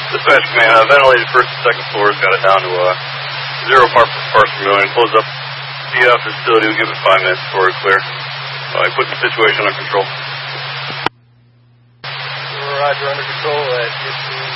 Dispatch command, ventilated first and second floors, got it down to 0 parts per million. Close up the facility, we'll give it 5 minutes before we clear. I put the situation under control. Roger, under control at